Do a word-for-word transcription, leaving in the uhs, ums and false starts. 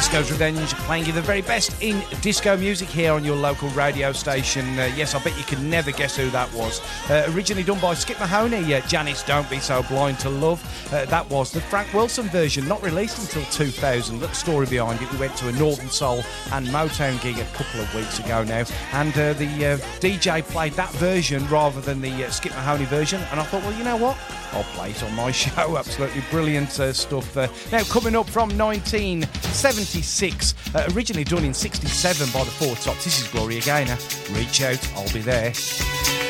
Disco's Revenge, playing you the very best in disco music here on your local radio station. Uh, yes, I bet you can never guess who that was. Uh, originally done by Skip Mahoney, uh, Janice Don't Be So Blind to Love. Uh, that was the Frank Wilson version, not released until two thousand. Look, story behind it. We went to a Northern Soul and Motown gig a couple of weeks ago now, and uh, the uh, D J played that version rather than the uh, Skip Mahoney version, and I thought, well, you know what? I'll play it on my show. Absolutely brilliant uh, stuff. Uh, now, coming up from nineteen seventy-six, uh, originally done in sixty-seven by the Four Tops. This is Gloria Gaynor. Reach Out, I'll Be There.